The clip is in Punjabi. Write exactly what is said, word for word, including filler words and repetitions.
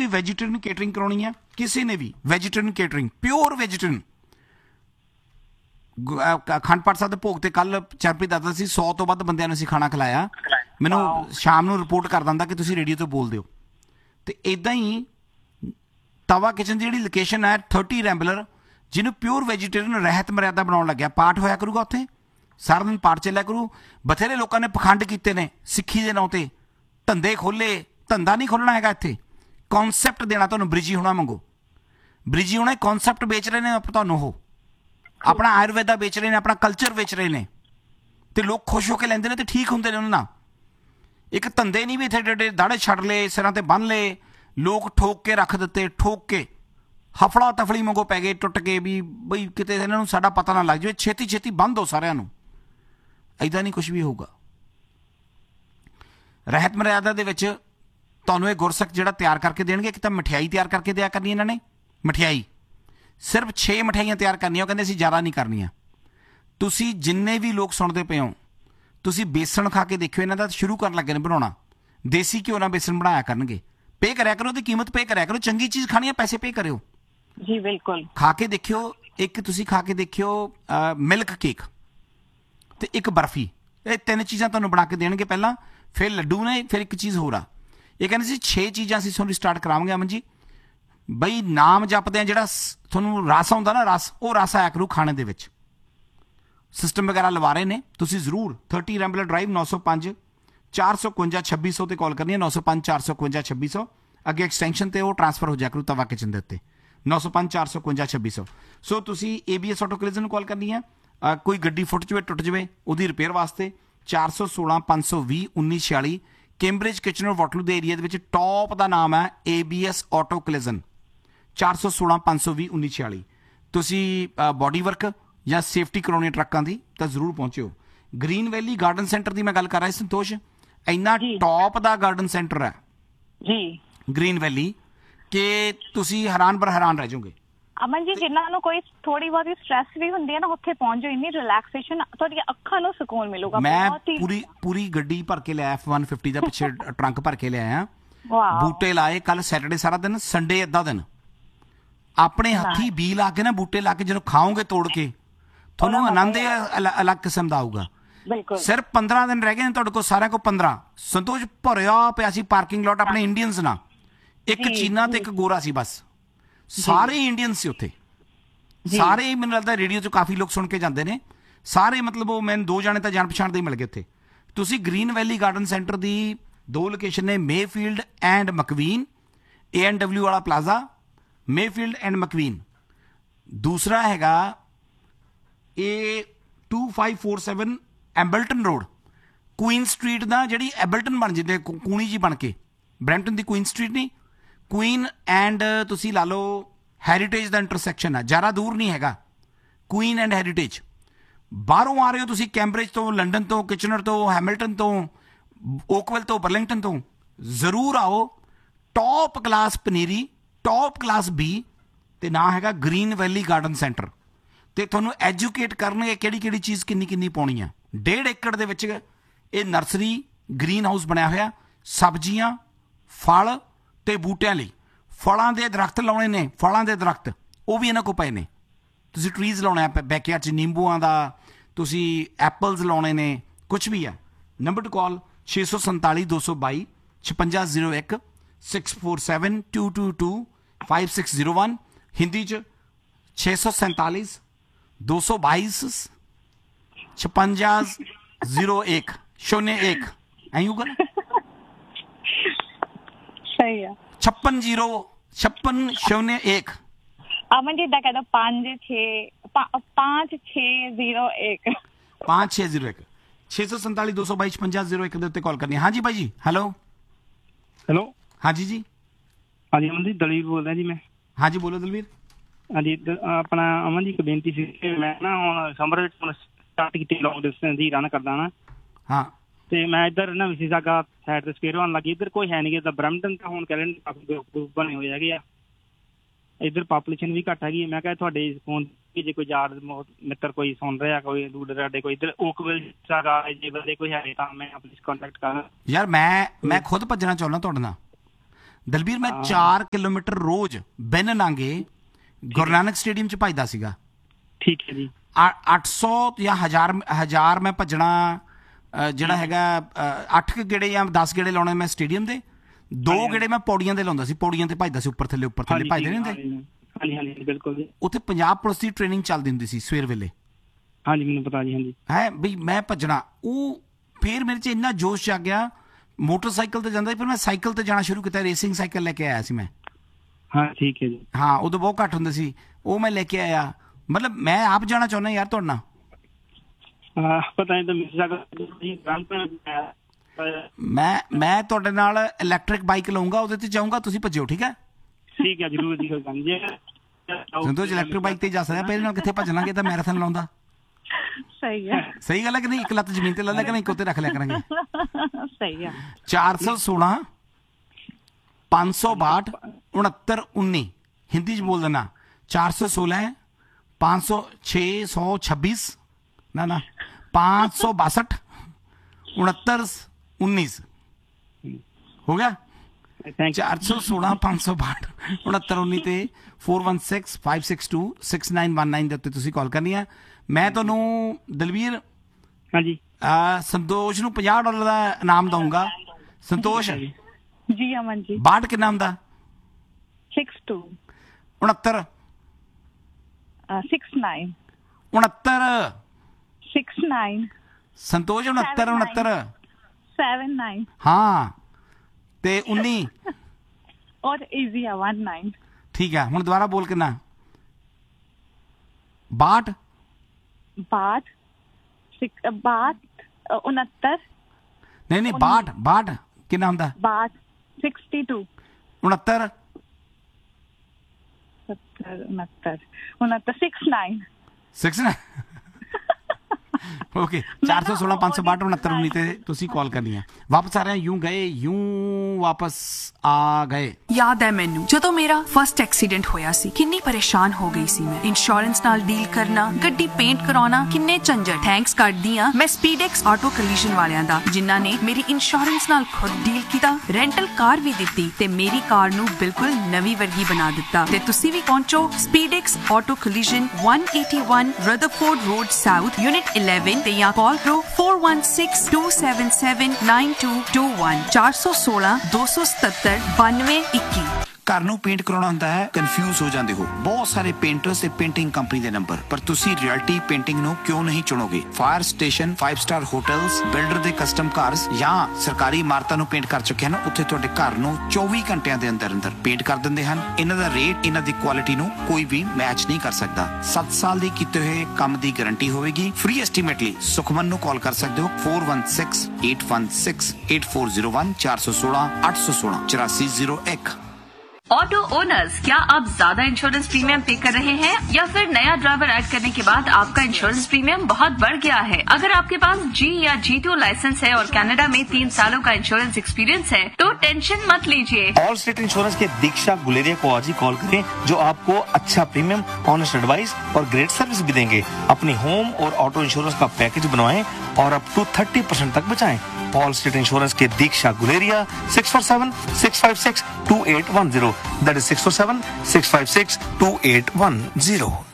ਵੈਜੀਟੇਰੀਅਨ ਕੇਟਰਿੰਗ ਕਰਾਉਣੀ ਹੈ, ਕਿਸੇ ਨੇ ਵੀ vegetarian catering, pure vegetarian, Akhand Path Sahib ਦੇ ਭੋਗ ਤੇ ਕੱਲ ਚਰਪ੍ਰੀਤ ਦੱਸਦਾ ਸੀ ਸੌ ਤੋਂ ਵੱਧ ਬੰਦਿਆਂ ਨੂੰ ਅਸੀਂ ਖਾਣਾ ਖਿਲਾਇਆ। ਮੈਨੂੰ ਸ਼ਾਮ ਨੂੰ ਰਿਪੋਰਟ ਕਰ ਦਿੰਦਾ ਕਿ ਤੁਸੀਂ ਰੇਡੀਓ ਤੋਂ ਬੋਲਦੇ ਹੋ। ਤੇ ਇੱਦਾਂ ਹੀ ਤਵਾ ਕਿਚਨ ਦੀ ਜਿਹੜੀ ਲੋਕੇਸ਼ਨ ਹੈ ਥਰਟੀ ਰੈਂਬਲਰ, ਜਿਹਨੂੰ ਪਿਓਰ ਵੈਜੀਟੇਰੀਅਨ ਰਹਿਤ ਮਰਿਆਦਾ ਬਣਾਉਣ ਲੱਗਿਆ। ਪਾਠ ਹੋਇਆ ਕਰੂਗਾ ਉੱਥੇ, ਸਾਰਾ ਦਿਨ ਪਾਠ ਚੱਲਿਆ ਕਰੂ। ਬਥੇਰੇ ਲੋਕਾਂ ਨੇ ਪਖੰਡ ਕੀਤੇ ਨੇ ਸਿੱਖੀ ਦੇ ਨਾਂ 'ਤੇ, ਧੰਦੇ ਖੋਲ੍ਹੇ। ਧੰਦਾ ਨਹੀਂ ਖੋਲ੍ਹਣਾ ਹੈਗਾ ਇੱਥੇ, ਕੌਨਸੈਪਟ ਦੇਣਾ ਤੁਹਾਨੂੰ। ਬ੍ਰਿਜੀ ਹੋਣਾ ਮੰਗੋ, ਬ੍ਰਿਜੀ ਹੋਣਾ ਕੌਨਸੈਪਟ ਵੇਚ ਰਹੇ ਨੇ ਤੁਹਾਨੂੰ, ਉਹ ਆਪਣਾ ਆਯੁਰਵੇਦਾ ਵੇਚ ਰਹੇ ਨੇ, ਆਪਣਾ ਕਲਚਰ ਵੇਚ ਰਹੇ ਨੇ, ਅਤੇ ਲੋਕ ਖੁਸ਼ ਹੋ ਕੇ ਲੈਂਦੇ ਨੇ ਅਤੇ ਠੀਕ ਹੁੰਦੇ ਨੇ ਉਹਨਾਂ ਨਾਲ। ਇੱਕ ਧੰਦੇ ਨਹੀਂ ਵੀ ਇੱਥੇ ਏਡੇ ਦਾੜੇ ਛੱਡ ਲਏ, ਸਿਰਾਂ 'ਤੇ ਬੰਨ੍ਹ ਲਏ, ਲੋਕ ਠੋਕ ਕੇ ਰੱਖ ਦਿੱਤੇ, ਠੋਕ ਕੇ ਹਫੜਾ ਤਫੜੀ ਮੰਗੋ ਪੈ ਗਏ ਟੁੱਟ ਕੇ, ਵੀ ਬਈ ਕਿਤੇ ਇਹਨਾਂ ਨੂੰ ਸਾਡਾ ਪਤਾ ਨਾ ਲੱਗ ਜਾਵੇ, ਛੇਤੀ ਛੇਤੀ ਬੰਦ ਹੋ ਸਾਰਿਆਂ ਨੂੰ। ਇੱਦਾਂ ਨਹੀਂ ਕੁਛ ਵੀ ਹੋਊਗਾ। ਰਹਿਤ ਮਰਿਆਦਾ ਦੇ ਵਿੱਚ ਤੁਹਾਨੂੰ ਇਹ ਗੁਰਸਿੱਖ ਜਿਹੜਾ ਤਿਆਰ ਕਰਕੇ ਦੇਣਗੇ, ਕਿ ਤਾਂ ਮਠਿਆਈ ਤਿਆਰ ਕਰਕੇ ਦਿਆ ਕਰਨੀ ਇਹਨਾਂ ਨੇ, ਮਠਿਆਈ ਸਿਰਫ ਛੇ ਮਠਿਆਈਆਂ ਤਿਆਰ ਕਰਨੀਆਂ। ਉਹ ਕਹਿੰਦੇ ਅਸੀਂ ਜ਼ਿਆਦਾ ਨਹੀਂ ਕਰਨੀਆਂ। ਤੁਸੀਂ ਜਿੰਨੇ ਵੀ ਲੋਕ ਸੁਣਦੇ ਪਏ ਹੋ, ਤੁਸੀਂ ਬੇਸਣ ਖਾ ਕੇ ਦੇਖਿਓ, ਇਹਨਾਂ ਦਾ ਸ਼ੁਰੂ ਕਰਨ ਲੱਗੇ ਨੇ ਬਣਾਉਣਾ। ਦੇਸੀ ਘਿਓ ਨਾਲ ਬੇਸਣ ਬਣਾਇਆ ਕਰਨਗੇ। ਪੇ ਕਰਿਆ ਕਰੋ, ਉਹਦੀ ਕੀਮਤ ਪੇ ਕਰਿਆ ਕਰੋ। ਚੰਗੀ ਚੀਜ਼ ਖਾਣੀ ਹੈ, ਪੈਸੇ ਪੇ ਕਰਿਓ ਜੀ। ਬਿਲਕੁਲ ਖਾ ਕੇ ਦੇਖਿਓ। ਇੱਕ ਤੁਸੀਂ ਖਾ ਕੇ ਦੇਖਿਓ ਮਿਲਕ ਕੇਕ ਅਤੇ ਇੱਕ ਬਰਫੀ, ਇਹ ਤਿੰਨ ਚੀਜ਼ਾਂ ਤੁਹਾਨੂੰ ਬਣਾ ਕੇ ਦੇਣਗੇ ਪਹਿਲਾਂ, ਫਿਰ ਲੱਡੂ ਨੇ, ਫਿਰ ਇੱਕ ਚੀਜ਼ ਹੋਰ ਆ। ਇਹ ਕਹਿੰਦੇ ਸੀ ਛੇ ਚੀਜ਼ਾਂ ਅਸੀਂ ਤੁਹਾਨੂੰ ਸਟਾਰਟ ਕਰਾਵਾਂਗੇ ਅਮਨ ਜੀ। ਬਈ ਨਾਮ ਜਪਦੇ ਆ, ਜਿਹੜਾ ਤੁਹਾਨੂੰ ਰਸ ਆਉਂਦਾ ਨਾ, ਰਸ, ਉਹ ਰਸ ਆਇਆ ਕਰੂ ਖਾਣੇ ਦੇ ਵਿੱਚ। ਸਿਸਟਮ ਵਗੈਰਾ ਲਵਾ ਰਹੇ ਨੇ। ਤੁਸੀਂ ਜ਼ਰੂਰ ਥਰਟੀ ਰੈਂਬਲਰ ਡਰਾਈਵ, ਨੌ ਸੌ ਪੰਜ ਚਾਰ ਸੌ ਇਕਵੰਜਾ ਛੱਬੀ ਸੌ 'ਤੇ ਕਾਲ ਕਰਨੀ ਹੈ। ਨੌ ਸੌ ਪੰਜ ਚਾਰ ਸੌ ਇਕਵੰਜਾ ਛੱਬੀ ਸੌ ਅੱਗੇ ਐਕਸਟੈਂਸ਼ਨ 'ਤੇ ਉਹ ਟਰਾਂਸਫਰ ਹੋ ਜਾ ਕਰੂ ਤਵਾ ਕਿਚਨ ਦੇ ਉੱਤੇ, ਨੌ ਸੌ ਪੰਜ ਚਾਰ ਸੌ ਇਕਵੰਜਾ ਛੱਬੀ ਸੌ। ਸੋ ਤੁਸੀਂ ਏ ਬੀ ਐਸ ਆਟੋ ਕਲਿਜ਼ਨ ਨੂੰ ਕਾਲ ਕਰਨੀ ਹੈ। ਕੋਈ ਗੱਡੀ ਫੁੱਟ ਜਾਵੇ, ਟੁੱਟ ਜਾਵੇ, ਉਹਦੀ ਰਿਪੇਅਰ ਵਾਸਤੇ ਚਾਰ ਸੌ ਸੋਲਾਂ ਪੰਜ ਸੌ ਵੀਹ ਉੱਨੀ ਛਿਆਲੀ। ਕੈਂਬਰਿਜ ਕਿਚਨਰ ਵਾਟਰਲੂ ਦੇ ਏਰੀਆ ਦੇ ਵਿੱਚ ਟੌਪ ਦਾ ਨਾਮ ਹੈ ਏ ਬੀ ਐਸ ਆਟੋ ਕਲਿਜ਼ਨ, ਚਾਰ ਸੌ ਸੋਲਾਂ ਪੰਜ ਸੌ ਵੀਹ ਉੱਨੀ ਛਿਆਲੀ। ਤੁਸੀਂ ਬੋਡੀ ਵਰਕ ਜਾਂ ਸੇਫਟੀ ਕਰਾਉਣੀ ਟਰੱਕਾਂ ਦੀ ਤਾਂ ਜ਼ਰੂਰ ਪਹੁੰਚਿਓ। ਗ੍ਰੀਨ ਵੈਲੀ ਗਾਰਡਨ ਸੈਂਟਰ ਦੀ ਮੈਂ ਗੱਲ ਕਰ ਰਿਹਾ ਸੰਤੋਸ਼, ਇੰਨਾ ਟੌਪ ਦਾ ਗਾਰਡਨ ਸੈਂਟਰ ਹੈ ਜੀ ਗ੍ਰੀਨ ਵੈਲੀ, ਕਿ ਤੁਸੀਂ ਹੈਰਾਨ ਬਰ ਹੈਰਾਨ ਰਹਿ ਜਾਓਗੇ। ਅਮਨ ਜੀ, ਜਿਨ੍ਹਾਂ ਨੂੰ ਕੋਈ ਥੋੜੀ ਬਹੁਤੀ ਸਟ੍ਰੈਸ ਵੀ ਹੁੰਦੀ ਹੈ ਨਾ, ਉੱਥੇ ਪਹੁੰਚ ਜਾਓ, ਇੰਨੀ ਰਿਲੈਕਸੇਸ਼ਨ, ਤੁਹਾਡੀਆਂ ਅੱਖਾਂ ਨੂੰ ਸਕੂਨ ਮਿਲੂਗਾ। ਮੈਂ ਪੂਰੀ ਪੂਰੀ ਗੱਡੀ ਭਰ ਕੇ ਲਿਆਇਆ, ਐਫ ਵਨ ਫਿਫਟੀ ਦਾ ਪਿੱਛੇ ਟਰੰਕ ਭਰ ਕੇ ਲਿਆਇਆ। ਬੂਟੇ ਲਾਏ ਕੱਲ ਸੈਟਰਡੇ ਸਾਰਾ ਦਿਨ, ਸੰਡੇ ਅੱਧਾ ਦਿਨ। ਆਪਣੇ ਹੱਥੀ ਬੀ ਲਾ ਕੇ ਨਾ, ਬੂਟੇ ਲਾ ਕੇ ਜਦੋਂ ਖਾਓਗੇ ਤੋੜ ਕੇ, ਤੁਹਾਨੂੰ ਆਨੰਦ ਅਲੱਗ ਕਿਸਮ ਦਾ ਆਊਗਾ। ਸਿਰਫ ਪੰਦਰਾਂ ਦਿਨ ਰਹਿ ਗਏ ਨੇ ਤੁਹਾਡੇ ਕੋਲ, ਸਾਰਿਆਂ ਕੋਲ ਪੰਦਰਾਂ। ਸੰਤੋਸ਼ ਭਰਿਆ ਪਿਆ ਸੀ ਪਾਰਕਿੰਗ ਲੋਟ ਆਪਣੇ ਇੰਡੀਅਨਸ ਨਾਲ। ਇੱਕ ਚੀਨਾ ਤੇ ਇੱਕ ਗੋਰਾ ਸੀ, ਬਸ ਸਾਰੇ ਇੰਡੀਅਨ ਸੀ ਉੱਥੇ। ਸਾਰੇ ਹੀ ਮੈਨੂੰ ਲੱਗਦਾ ਰੇਡੀਓ 'ਚ ਕਾਫੀ ਲੋਕ ਸੁਣ ਕੇ ਜਾਂਦੇ ਨੇ, ਸਾਰੇ ਮਤਲਬ ਉਹ ਮੈਨੂੰ ਦੋ ਜਾਣੇ ਤਾਂ ਜਾਣ ਪਛਾਣ ਦੇ ਹੀ ਮਿਲ ਗਏ ਉੱਥੇ। ਤੁਸੀਂ ਗ੍ਰੀਨ ਵੈਲੀ ਗਾਰਡਨ ਸੈਂਟਰ ਦੀ ਦੋ ਲੋਕੇਸ਼ਨ ਨੇ, Mayfield and ਮਕਵੀਨ, A N W ਵਾਲਾ ਪਲਾਜ਼ਾ, ਮੇਫੀਲਡ ਐਂਡ ਮਕਵੀਨ। ਦੂਸਰਾ ਹੈਗਾ ਇਹ to five four seven ਐਂਬਲਟਨ road, Queen street ਦਾ, ਜਿਹੜੀ ਐਬਲਟਨ ਬਣ ਜਾਂਦੇ ਕੂਣੀ ਜੀ ਬਣ ਕੇ, ਬਰੈਂਪਟਨ ਦੀ ਕੁਈਨ ਸਟਰੀਟ ਨਹੀਂ, ਕੁਈਨ ਐਂਡ ਤੁਸੀਂ ਲਾ ਲਓ ਹੈਰੀਟੇਜ ਦਾ ਇੰਟਰਸੈਕਸ਼ਨ ਹੈ, ਜ਼ਿਆਦਾ ਦੂਰ ਨਹੀਂ ਹੈਗਾ। Queen and heritage. ਬਾਹਰੋਂ ਆ ਰਹੇ ਹੋ ਤੁਸੀਂ ਕੈਂਬਰਿਜ ਤੋਂ, ਲੰਡਨ ਤੋਂ, ਕਿਚਨਰ ਤੋਂ, ਹੈਮਿਲਟਨ ਤੋਂ, ਓਕਵਿਲ ਤੋਂ, ਬਰਲਿੰਗਟਨ ਤੋਂ, ਜ਼ਰੂਰ ਆਓ। ਟੌਪ ਕਲਾਸ ਪਨੀਰੀ, ਟੌਪ ਕਲਾਸ ਬੀ, ਅਤੇ ਨਾਂ ਹੈਗਾ ਗ੍ਰੀਨ ਵੈਲੀ ਗਾਰਡਨ ਸੈਂਟਰ। ਅਤੇ ਤੁਹਾਨੂੰ ਐਜੂਕੇਟ ਕਰਨਗੇ ਕਿਹੜੀ ਕਿਹੜੀ ਚੀਜ਼ ਕਿੰਨੀ ਕਿੰਨੀ ਪਾਉਣੀ ਆ। ਡੇਢ ਏਕੜ ਦੇ ਵਿੱਚ ਇਹ ਨਰਸਰੀ ਗ੍ਰੀਨ ਹਾਊਸ ਬਣਿਆ ਹੋਇਆ, ਸਬਜ਼ੀਆਂ, ਫਲ ਅਤੇ ਬੂਟਿਆਂ ਲਈ। ਫਲਾਂ ਦੇ ਦਰਖਤ ਲਾਉਣੇ ਨੇ, ਫਲਾਂ ਦੇ ਦਰਖਤ ਉਹ ਵੀ ਇਹਨਾਂ ਕੋਲ ਪਏ ਨੇ। ਤੁਸੀਂ ਟਰੀਜ਼ ਲਾਉਣਾ ਬੈਕਯਾਰਡ 'ਚ, ਨਿੰਬੂਆਂ ਦਾ, ਤੁਸੀਂ ਐਪਲਸ ਲਾਉਣੇ ਨੇ, ਕੁਛ ਵੀ ਆ। ਨੰਬਰ ਟੂ ਕਾਲ ਛੇ ਸੌ ਸੰਤਾਲੀ ਦੋ ਸੌ ਬਾਈ ਛਪੰਜਾ ਜ਼ੀਰੋ ਇੱਕ, six four seven to to to five six zero one. Hindi 'ਚ ਛੇ ਸੌ ਸੈਂਤਾਲੀਸ ਦੋ ਸੌ ਬਾਈਸ ਛਪੰਜਾ ਜ਼ੀਰੋ ਇੱਕ शून्य एक ऐ होगा ना, सही है। छप्पन जीरो छप्पन शून्य एक। अमन जी इदा कह दो पांच छः पांच छः जीरो एक पांच छः जीरो एक छे सौ संताली दो सौ बाईस छपंजा जीरो एक के उत्ते कॉल करनी है। हाँ जी भाई जी, हेलो हेलो हाँ जी जी हाँ जी अमन जी दलवीर बोल रहा जी मैं। हाँ जी बोलो दलवीर। हाँ जी अपना अमन जी एक बेनती सी, मैं ना हुण समर स्टार्ट की लॉन्ग डिस्टेंस ही रन करदा ना। हाँ ਤੇ ਮੈਂ ਇੱਧਰ ਨਾ ਵਿਸ਼ੇਸ਼ਾਗਾ ਸਾਈਡ ਤੇ ਸਕੇਅਰ ਹੋਣ ਲੱਗੀ, ਇੱਧਰ ਕੋਈ ਹੈ ਨਹੀਂ ਗਾ। ਬਰੈਂਪਟਨ ਤਾਂ ਹੁਣ ਕਹਿੰਦੇ ਕਾਫੀ ਗਰੁੱਪ ਬਣੇ ਹੋਏ ਹੈਗੇ ਆ, ਇੱਧਰ ਪਾਪੂਲੇਸ਼ਨ ਵੀ ਘੱਟ ਹੈਗੀ। ਮੈਂ ਕਿਹਾ ਤੁਹਾਡੇ ਫੋਨ ਜੇ ਕੋਈ ਯਾਰ ਮਿੱਤਰ ਕੋਈ ਸੁਣ ਰਿਹਾ, ਕੋਈ ਦੂਰ ਦਰਾਡੇ ਕੋਈ ਇੱਧਰ ਓਕਵਿਲ ਸਾਗਾ ਜੇ ਬੰਦੇ ਕੋਈ ਹੈ ਤਾਂ ਮੈਂ ਪਲੀਜ਼ ਕੰਟੈਕਟ ਕਰਾਂ। ਯਾਰ ਮੈਂ ਮੈਂ ਖੁਦ ਭੱਜਣਾ ਚਾਹੁੰਦਾ ਤੁਹਾਡੇ ਨਾਲ। ਦਲਬੀਰ ਮੈਂ ਚਾਰ ਕਿਲੋਮੀਟਰ ਰੋਜ਼ ਬਿਨ ਨਾਂਗੇ ਗੁਰੂ ਨਾਨਕ ਸਟੇਡੀਅਮ 'ਚ ਭੱਜਦਾ ਸੀਗਾ। ਠੀਕ ਹੈ ਜੀ। ਅੱਠ ਸੌ ਜਾਂ ਹਜ਼ਾਰ ਹਜ਼ਾਰ ਮੈਂ ਭੱਜਣਾ ਜਿਹੜਾ ਹੈਗਾ ਅੱਠ ਕੁ ਗੇੜੇ ਜਾਂ ਦਸ ਗੇੜੇ ਲਾਉਣੇ ਮੈਂ ਸਟੇਡੀਅਮ ਦੇ, ਦੋ ਗੇੜੇ ਮੈਂ ਪੌੜੀਆਂ ਦੇ ਲਾਉਂਦਾ ਸੀ, ਪੌੜੀਆਂ ਤੇ ਭੱਜਦਾ ਸੀ, ਉੱਪਰ ਥੱਲੇ ਉੱਪਰ ਥੱਲੇ ਭੱਜਦੇ ਨਹੀਂ ਹੁੰਦੇ। ਹਾਂਜੀ ਹਾਂਜੀ ਬਿਲਕੁਲ ਜੀ। ਉੱਥੇ ਪੰਜਾਬ ਪੁਲਿਸ ਦੀ ਟ੍ਰੇਨਿੰਗ ਚੱਲਦੀ ਹੁੰਦੀ ਸੀ ਸਵੇਰ ਵੇਲੇ। ਹਾਂਜੀ ਮੈਨੂੰ ਪਤਾ ਜੀ। ਹਾਂਜੀ ਹੈ ਬਈ ਮੈਂ ਭੱਜਣਾ, ਉਹ ਫਿਰ ਮੇਰੇ 'ਚ ਇੰਨਾ ਜੋਸ਼ ਜਾਗ ਗਿਆ, ਮੋਟਰਸਾਈਕਲ ਤੇ ਜਾਂਦਾ ਸੀ, ਫਿਰ ਮੈਂ ਸਾਈਕਲ ਤੇ ਜਾਣਾ ਸ਼ੁਰੂ ਕੀਤਾ, ਰੇਸਿੰਗ ਸਾਈਕਲ ਲੈ ਕੇ ਆਇਆ ਸੀ ਮੈਂ। ਹਾਂ ਠੀਕ ਹੈ ਜੀ। ਹਾਂ ਉਦੋਂ ਬਹੁਤ ਘੱਟ ਹੁੰਦੇ ਸੀ, ਉਹ ਮੈਂ ਲੈ ਕੇ ਆਇਆ। ਮਤਲਬ ਮੈਂ ਆਪ ਜਾਣਾ ਚਾਹੁੰਦਾ ਯਾਰ ਤੁਹਾਡੇ ਨਾਲ। ਪਤਾ ਨਹੀਂ ਮੈਂ ਮੈਂ ਤੁਹਾਡੇ ਨਾਲ ਇਲੈਕਟ੍ਰਿਕ ਬਾਈਕ ਲਊਂਗਾ, ਉਹਦੇ ਤੇ ਜਾਊਂਗਾ, ਤੁਸੀਂ ਭੱਜਿਓ ਠੀਕ ਹੈ। ਠੀਕ ਹੈ ਜ਼ਰੂਰ ਜੀ। ਸੰਤੋਸ਼ ਇਲੈਕਟ੍ਰਿਕ ਬਾਈਕ ਤੇ ਜਾ ਸਕਦਾ, ਪਹਿਲੇ ਨਾਲ ਕਿੱਥੇ ਭੱਜ ਲਾਂਗੇ ਤਾਂ ਮੈਰਾਥਨ ਲਾਉਂਦਾ। ਸਹੀ ਹੈ ਸਹੀ ਗੱਲ ਹੈ ਕਿ ਨਹੀਂ? ਇੱਕ ਲੱਤ ਜ਼ਮੀਨ ਤੇ ਲਾ ਲਿਆ ਕਿ ਨਹੀਂ, ਇੱਕ ਉੱਤੇ ਰੱਖ ਲਿਆ ਕਰਾਂਗੇ। ਸਹੀ ਹੈ। ਚਾਰ ਸੌ ਸੋਲਾਂ ਪੰਜ ਸੌ ਬਾਹਠ ਉਣੱਤਰ ਉੱਨੀ ਹਿੰਦੀ 'ਚ ਬੋਲ ਦੇਣਾ। ਚਾਰ सौ सोलह पाँच सौ छः सौ छब्बीस ना ना पाँच सौ बासठ उनहत्तर उन्नीस हो गया। चार सौ सोलह पाँच सौ बाहठ उनहत्तर उन्नीस ਤੇ four one six five six to six nine one nine ਦੇ ਉੱਤੇ ਤੁਸੀਂ ਕਾਲ ਕਰਨੀ ਹੈ। ਮੈਂ ਤੁਹਾਨੂੰ ਦਲਵੀਰ ਹਾਂਜੀ ਸੰਤੋਸ਼ ਨੂੰ ਪੰਜਾਹ ਡਾਲਰ ਦਾ ਇਨਾਮ ਦਊਂਗਾ। ਸੰਤੋਸ਼ ਜੀ ਅਮਨ ਜੀ। ਬਾਹਠ ਕਿੰਨਾ ਹੁੰਦਾ? सिक्स टू उनहत्तर सिक्स नाइन उनहत्तर सिक्स नाइन संतोष उनहत्तर उनहत्तर सेवन नाइन हाँ ते उन्नी और इजी है वन नाइन। ठीक है हुण दोबारा बोल कितना? बाठ बाठ बाठ उनहत्तर नहीं नहीं बाठ बाठ कितना हुंदा? बाठ सिक्सटी टू उनहत्तर सत्तर उनहत्तर उनहत्तर सिक्स नाइन सिक्स ना ओके चार सौ सोलह पाँच सौ बाहठ उनहत्तर उन्नीस ਤੇ ਤੁਸੀਂ ਕਾਲ ਕਰਨੀ ਹੈ। ਵਾਪਸ ਆ ਰਹੇ ਹਾਂ, यूं ਗਏ यूं ਵਾਪਸ ਆ ਗਏ। ਯਾਦ ਹੈ ਮੈਨੂੰ ਜਦੋਂ ਮੇਰਾ ਫਸਟ ਐਕਸੀਡੈਂਟ ਹੋਇਆ ਸੀ, ਕਿੰਨੀ ਪਰੇਸ਼ਾਨ ਹੋ ਗਈ ਸੀ ਮੈਂ। ਇੰਸ਼ੋਰੈਂਸ ਨਾਲ ਡੀਲ ਕਰਨਾ, ਗੱਡੀ ਪੇਂਟ ਕਰਾਉਣਾ, ਕਿੰਨੇ ਝੰਜਟ। ਥੈਂਕਸ ਕਰਦੀ ਆ ਮੈਂ ਸਪੀਡੈਕਸ ਆਟੋ ਕਲੀਸ਼ਨ ਵਾਲਿਆਂ ਦਾ, ਜਿਨ੍ਹਾਂ ਨੇ ਮੇਰੀ ਇੰਸ਼ੋਰੈਂਸ ਨਾਲ ਖੁਦ ਡੀਲ ਕੀਤਾ, ਰੈਂਟਲ ਕਾਰ ਵੀ ਦਿੱਤੀ ਤੇ ਮੇਰੀ ਕਾਰ ਨੂੰ ਬਿਲਕੁਲ ਨਵੀਂ ਵਰਗੀ ਬਣਾ ਦਿੱਤਾ। ਤੇ ਤੁਸੀਂ ਵੀ ਪਹੁੰਚੋ ਸਪੀਡੈਕਸ auto ਕਲੀਸ਼ਨ one eighty-one Rutherford Road South Unit eleven ਤੇ ਜਾਂ ਕਾਲ ਕਰੋ four one six two seven seven nine two two one ਚਾਰ ਸੌ ਸੋਲਾਂ ਦੋ ਸੌ ਸਤੱਤਰ ਬਾਨਵੇਂ ਇੱਕੀ। ਘਰ ਨੂੰ ਪੇਂਟ ਕਰਾਉਣਾ ਹੁੰਦਾ ਹੈ, ਕਨਫਿਊਜ਼ ਹੋ ਜਾਂਦੇ ਹੋ। ਬਹੁਤ ਸਾਰੇ ਪੇਂਟਰਸ ਤੇ ਪੇਂਟਿੰਗ ਕੰਪਨੀ ਦੇ ਨੰਬਰ, ਪਰ ਤੁਸੀਂ ਰਿਐਲਿਟੀ ਪੇਂਟਿੰਗ ਨੂੰ ਕਿਉਂ ਨਹੀਂ ਚੁਣੋਗੇ? Fire station, five star hotels, builder ਦੇ ਕਸਟਮ ਕਾਰਸ ਜਾਂ ਸਰਕਾਰੀ ਇਮਾਰਤਾਂ ਨੂੰ ਪੇਂਟ ਕਰ ਚੁੱਕੇ ਹਨ। ਉੱਥੇ ਤੁਹਾਡੇ ਘਰ ਨੂੰ ਚੌਵੀ ਘੰਟਿਆਂ ਦੇ ਅੰਦਰ ਅੰਦਰ ਪੇਂਟ ਕਰ ਦਿੰਦੇ ਹਨ। ਇਹਨਾਂ ਦਾ ਰੇਟ, ਇਹਨਾਂ ਦੀ ਕੁਆਲਿਟੀ ਨੂੰ ਕੋਈ ਵੀ ਮੈਚ ਨਹੀਂ ਕਰ ਸਕਦਾ। ਸੱਤ ਸਾਲ ਦੀ ਕੀਤੇ ਹੋਏ ਕੰਮ ਦੀ ਗਾਰੰਟੀ ਹੋਵੇਗੀ। ਫ੍ਰੀ ਐਸਟੀਮੇਟ ਲਈ ਸੁਖਮਨ ਨੂੰ ਕਾਲ ਕਰ ਸਕਦੇ ਹੋ four one six eight one six eight four zero one ਚਾਰ ਸੌ ਸੋਲਾਂ ਅੱਠ ਸੌ ਸੋਲਾਂ ਚੁਰਾਸੀ ਜ਼ੀਰੋ ਇੱਕ। ऑटो ओनर्स, क्या आप ज्यादा इंश्योरेंस प्रीमियम पे कर रहे हैं या फिर नया ड्राइवर ऐड करने के बाद आपका इंश्योरेंस प्रीमियम बहुत बढ़ गया है? अगर आपके पास जी या जी टू लाइसेंस है और कनाडा में तीन सालों का इंश्योरेंस एक्सपीरियंस है तो टेंशन मत लीजिए। ऑल स्टेट इंश्योरेंस के दीक्षा गुलेरिया को आज ही कॉल करें, जो आपको अच्छा प्रीमियम, ऑनेस्ट एडवाइस और ग्रेट सर्विस भी देंगे। अपनी होम और ऑटो इंश्योरेंस का पैकेज बनवाएं और अप टू थर्टी परसेंट तक बचाएं। ऑल स्टेट इंश्योरेंस के दीक्षा Guleria six four seven six five six to eight one zero, that is six four seven six five six two eight one zero।